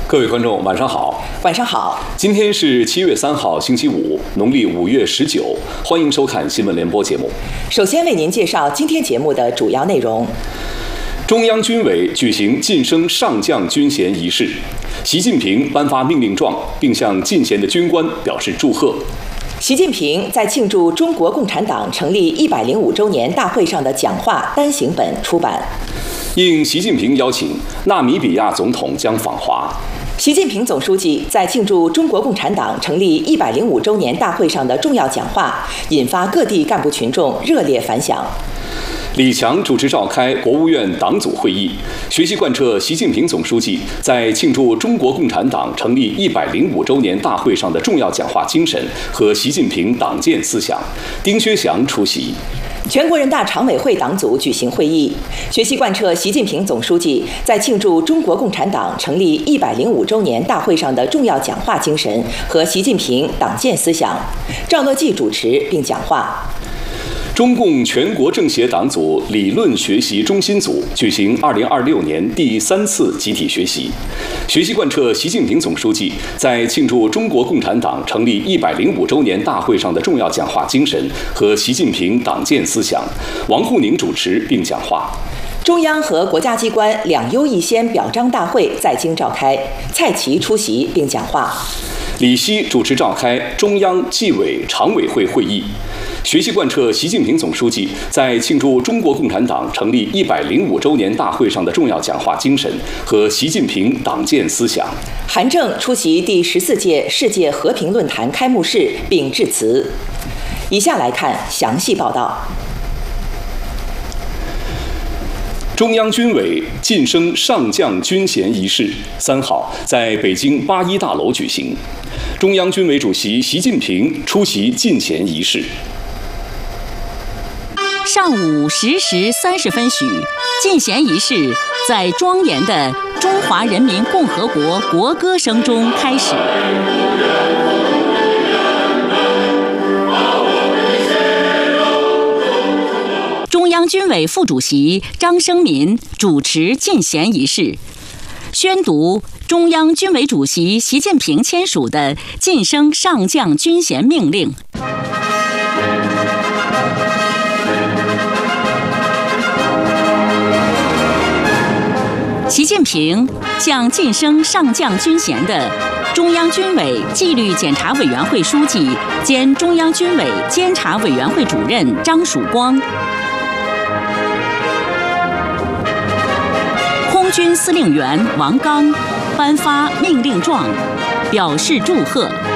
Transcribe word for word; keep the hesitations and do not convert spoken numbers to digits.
各位观众，晚上好。 晚上好。 今天是七月三号，星期五，农历五月十九。欢迎收看新闻联播节目。 首先为您介绍今天节目的主要内容。 中央军委举行晋升上将军衔仪式，习近平颁发命令状，并向进衔的军官表示祝贺。 习近平在庆祝中国共产党成立一百零五周年大会上的讲话单行本出版。 应习近平邀请，纳米比亚总统将访华。 习近平总书记在庆祝中国共产党成立一百零五周年大会上的重要讲话，引发各地干部群众热烈反响。 李强主持召开国务院党组会议，学习贯彻习近平总书记在庆祝中国共产党成立一百零五周年大会上的重要讲话精神和习近平党建思想。丁薛祥出席。 全国人大常委会党组举行会议，学习贯彻习近平总书记在庆祝中国共产党成立一百零五周年大会上的重要讲话精神和习近平党建思想。赵乐际主持并讲话。 中共全国政协党组理论学习中心组举行二零二六年第三次集体学习，学习贯彻习近平总书记在庆祝中国共产党成立一百零五周年大会上的重要讲话精神和习近平党建思想。王沪宁主持并讲话。 中央和国家机关两优一先表彰大会在京召开，蔡奇出席并讲话。 李希主持召开中央纪委常委会会议，学习贯彻习近平总书记在庆祝中国共产党成立一百零五周年大会上的重要讲话精神和习近平党建思想。 韩正出席第十四届世界和平论坛开幕式并致辞。以下来看详细报道。 中央军委晋升上将军衔仪式三号在北京八一大楼举行，中央军委主席习近平出席晋衔仪式。 上午十时三十分许，晋衔仪式在庄严的中华人民共和国国歌声中开始。中央军委副主席张生民主持晋衔仪式，宣读中央军委主席习近平签署的晋升上将军衔命令。习近平向晋升上将军衔的中央军委纪律检查委员会书记兼中央军委监察委员会主任张曙光、空军司令员王刚颁发命令状，表示祝贺。